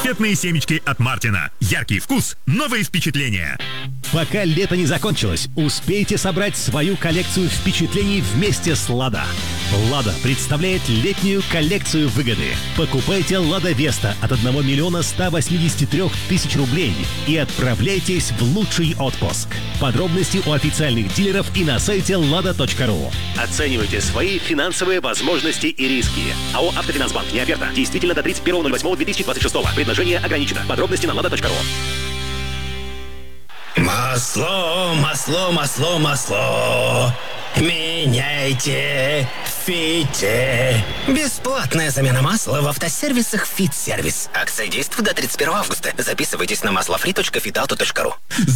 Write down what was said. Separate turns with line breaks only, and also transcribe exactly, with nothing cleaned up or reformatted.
Конфетные семечки от Мартина. Яркий вкус, новые впечатления.
Пока лето не закончилось, успейте собрать свою коллекцию впечатлений вместе с «Лада». «Лада» представляет летнюю коллекцию выгоды. Покупайте «Лада Веста» от одного миллиона ста восьмидесяти трёх тысяч рублей и отправляйтесь в лучший отпуск. Подробности у официальных дилеров и на сайте лада точка ру. Оценивайте свои финансовые возможности и риски. АО «Автофинансбанк». Не оферта. Действительно до тридцать первого ноль восьмого две тысячи двадцать шестого. Предложение ограничено. Подробности на лада точка ру.
Масло, масло, масло, масло. Меняйте в Фите. Бесплатная замена масла в автосервисах «Фит Сервис». Акция действует до тридцать первого августа. Записывайтесь на маслофри точка фитауто точка ру.